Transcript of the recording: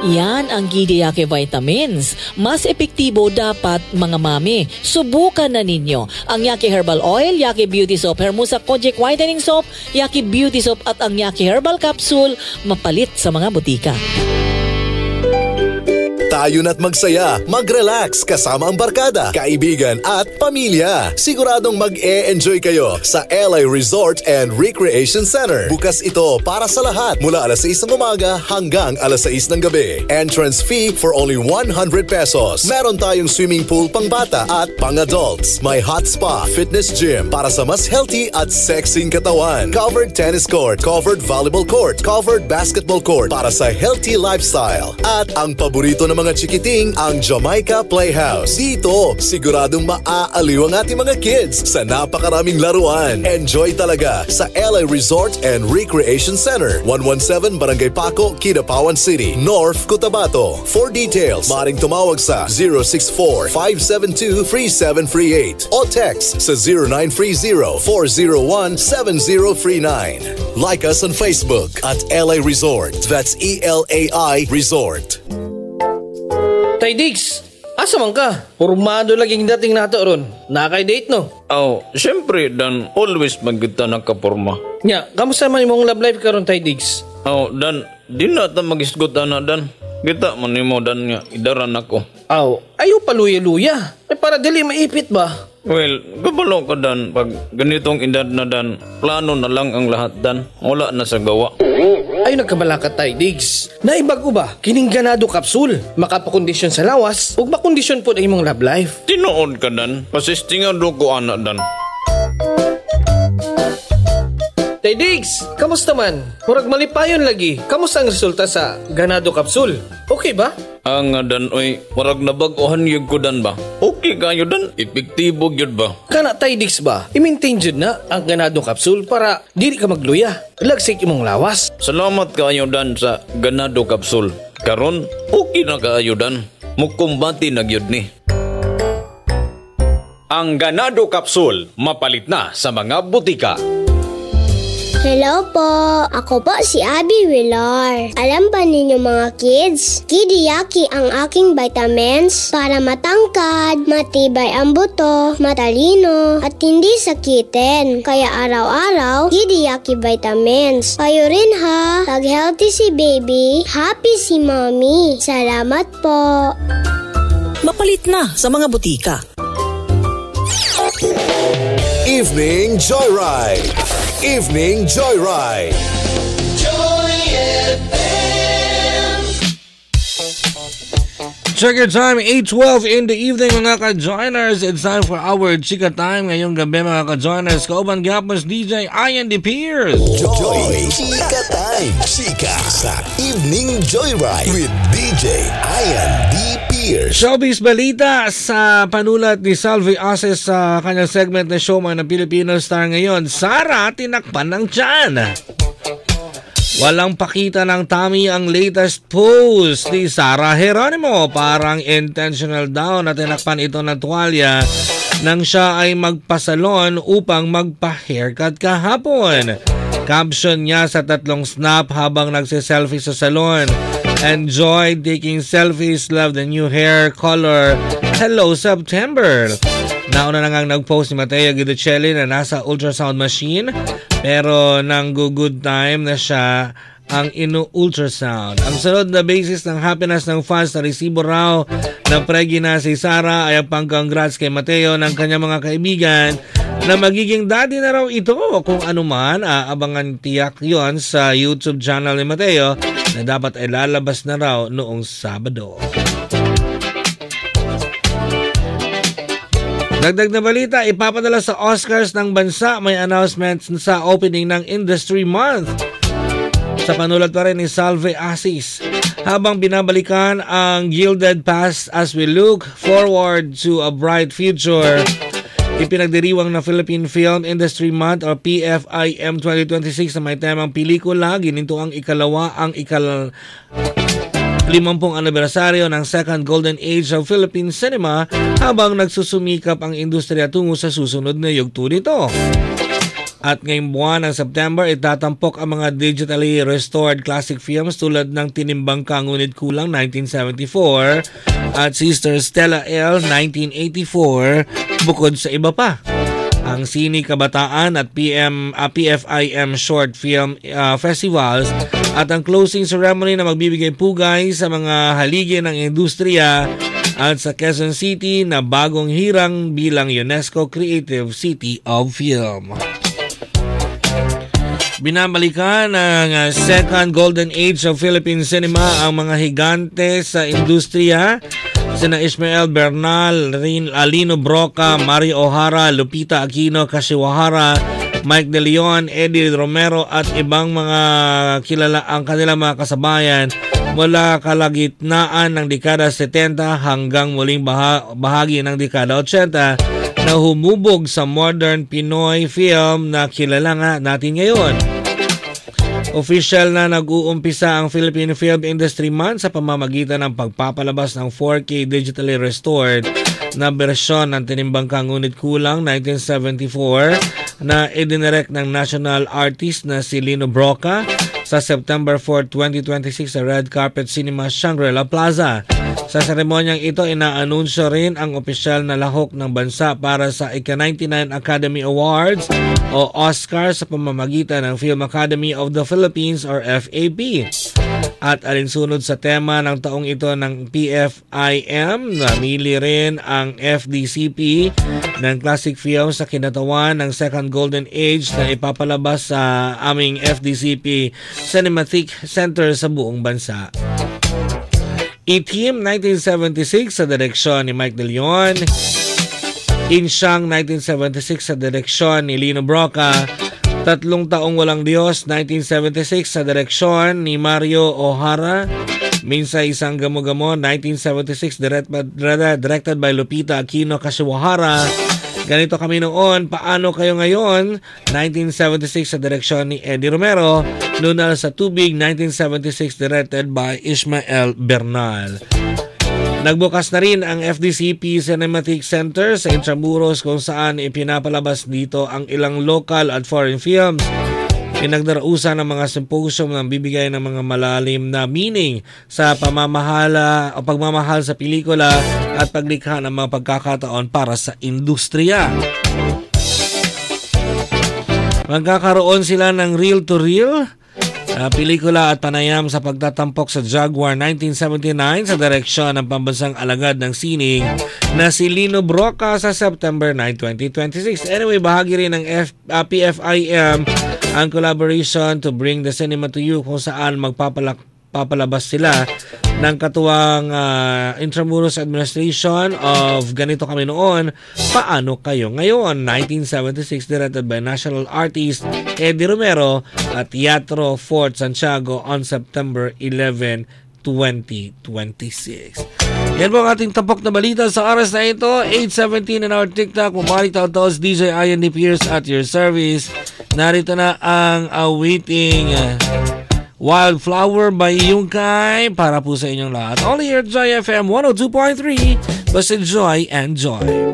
Yan ang Gidiyake Vitamins. Mas epektibo dapat mga mami. Subukan na ninyo ang Yaki Herbal Oil, Yaki Beauty Soap, Hermosa Kojic Whitening Soap, Yaki Beauty Soap at ang Yaki Herbal Capsule, mapalit sa mga butika. Tayo na't magsaya, mag-relax kasama ang barkada, kaibigan at pamilya. Siguradong mag-e-enjoy kayo sa LA Resort and Recreation Center. Bukas ito para sa lahat mula alas 6 ng umaga hanggang alas 6 ng gabi. Entrance fee for only 100 pesos. Meron tayong swimming pool pang bata at pang adults. May hot spa, fitness gym para sa mas healthy at sexing katawan. Covered tennis court, covered volleyball court, covered basketball court para sa healthy lifestyle. At ang paborito ng mga chikiting, ang Jamaica Playhouse. Dito, siguradong maaaliw ang ating mga kids sa napakaraming laruan. Enjoy talaga sa LA Resort and Recreation Center, 117 Barangay Paco, Kidapawan City, North Cotabato. For details, maaaring tumawag sa 064-572-3738 o text sa 0930-401-7039. Like us on Facebook at LA Resort. That's ELAI Resort. Tay Diggs, asa man ka? Formado laging dating nato ron. Nakay-date no? Syempre, Dan, always magkita nakaporma. Nya, kamusta man imong love life karon Tay Diggs? Dan, di na ta mag-isgot na, Dan. Kita man mo, Dan, nga, idaran ako. Ayaw paluya-luya. Para dili maipit ba? Well, gabalo ka, Dan. Pag ganitong edad na, Dan, plano na lang ang lahat, Dan. Wala na sa gawa. Ay, nagkabala ka, Tay Diggs. Naibago ba? Kining ganado kapsul. Makapakondisyon sa lawas ug makondisyon po ang imong love life. Tinuod ka, Dan. Pasistingan do ko, anak, Dan. Tay Diggs, kamusta man? Murag malipayon lagi. Kamusta ang resulta sa ganado kapsul? Okay ba? Ang Dan, oy, warag nabaguhan yun ko, Dan ba? Okay kayo, Dan. Epektibo yun ba? Kana Tay Diggs ba? I-maintain jud na ang ganado kapsul para dili ka magluya. Lagsik imong lawas. Salamat kayo, Dan, sa ganado kapsul. Karon, okay na kayo, Dan. Mukumbati na yun ni. Ang ganado kapsul, mapalit na sa mga butika. Hello po! Ako po si Abby Villar. Alam ba ninyo mga kids? Kidiyaki ang aking vitamins para matangkad, matibay ang buto, matalino, at hindi sakitin. Kaya araw-araw, Kidiyaki vitamins. Kayo rin ha! Pag healthy si baby, happy si mommy. Salamat po! Mapalit na sa mga butika. Evening Joyride! Evening Joyride! Check your time, 8:12 in the evening mga ka-joiners. It's time for our Chika Time ngayong gabi mga ka-joiners. Kauban gyapos DJ Ian D. Pierce. Joy Chika Time. Chika sa Evening Joyride with DJ Ian D. Pierce. Showbiz balita sa panulat ni Salvi Aces sa kanyang segment na Showman ng Filipino Star ngayon. Sara, tinakpan ng tiyan. Walang pakita ng tummy ang latest post ni Sara Geronimo. Parang intentional daw na tinakpan ito ng tuwalya nang siya ay magpasalon upang magpa-haircut kahapon. Caption niya sa 3 snap habang nagsiselfie sa salon. Enjoy taking selfies, love the new hair color. Hello September. Nauna na ngang nag-post si Mateo Guidicelli na nasa ultrasound machine pero nang good time na siya ang inu-ultrasound. Ang sunod na basis ng happiness ng fans na resibo raw na pregi na si Sara ay ang pang-congrats kay Mateo ng kanyang mga kaibigan na magiging daddy na raw ito. Kung ano man, abangan tiyak yon sa YouTube channel ni Mateo na dapat ay lalabas na raw noong Sabado. Dagdag na balita, ipapadala sa Oscars ng bansa may announcements sa opening ng Industry Month. Sa panulat pa rin ni Salve Asis, habang binabalikan ang Gilded Past as we look forward to a bright future, ipinagdiriwang na Philippine Film Industry Month o PFIM 2026 na may temang pelikula, gininto ang 50th anibersaryo ng Second Golden Age of Philippine Cinema habang nagsusumikap ang industriya tungo sa susunod na yugto nito. At ngayong buwan ng September, itatampok ang mga digitally restored classic films tulad ng Tinimbang Ka Ngunit Kulang 1974 at Sister Stella L 1984 bukod sa iba pa. Ang Sini Kabataan at PFIM Short Film Festivals at ang closing ceremony na magbibigay pugay sa mga haligi ng industriya at sa Quezon City na bagong hirang bilang UNESCO Creative City of Film. Binabalikan ng second golden age of Philippine cinema ang mga higante sa industriya, sina Ismael Bernal, Lino Broca, Mario O'Hara, Lupita Aquino, Kashiwahara, Mike De Leon, Eddie Romero at ibang mga kilala ang kanilang mga kasabayan mula kalagitnaan ng dekada 70 hanggang muling bahagi ng dekada 80 na humubog sa modern Pinoy film na kilala nga natin ngayon. Official na nag-uumpisa ang Philippine Film Industry Month sa pamamagitan ng pagpapalabas ng 4K digitally restored na bersyon ng Tinimbang Ka Ngunit Kulang 1974 na idinirect ng national artist na si Lino Broca sa September 4, 2026 sa Red Carpet Cinema Shangri-La Plaza. Sa seremonyang ito, inaanunsyo rin ang opisyal na lahok ng bansa para sa ika-99 Academy Awards o Oscar sa pamamagitan ng Film Academy of the Philippines or FAP. At alinsunod sa tema ng taong ito ng PFIM, namili rin ang FDCP ng classic film sa kinatawan ng Second Golden Age na ipapalabas sa aming FDCP Cinematic Center sa buong bansa. Itim 1976 sa direksyon ni Mike De Leon, Insyang 1976 sa direksyon ni Lino Broca, Tatlong Taong Walang Diyos 1976 sa direksyon ni Mario O'Hara, Minsay Isang Gamo-Gamo 1976 directed by Lupita Aquino, Kashiwahara, Ganito Kami Noon, Paano Kayo Ngayon 1976 sa direksyon ni Eddie Romero, Lunal sa Tubig 1976 directed by Ismael Bernal. Nagbukas na rin ang FDCP Cinematic Center sa Intramuros kung saan ipinapalabas dito ang ilang local at foreign films. Pinagdarausan ng mga symposium na bibigay ng mga malalim na meaning sa pagmamahal sa pelikula at paglikha ng mga pagkakataon para sa industriya. Magkakaroon sila ng reel-to-reel pelikula at panayam sa pagtatampok sa Jaguar 1979 sa direksyon ng pambansang alagad ng sining na si Lino Broca sa September 9, 2026. Anyway, bahagi rin ng PFIM ang collaboration to bring the cinema to you kung saan magpapalabas sila ng katuwang Intramuros Administration of Ganito Kami Noon, Paano Kayo Ngayon 1976 directed by national artist Eddie Romero at Teatro Fort Santiago on September 11, 2026. Yan po ang ating tapok na balita sa oras na ito, 8:17 in our TikTok. Mabalik taos DJ Ian D. Pierce at your service. Narito na ang awaiting Wildflower by Yungkay para po sa inyong lahat. Only here at Joy FM 102.3. Basta Joy and Joy.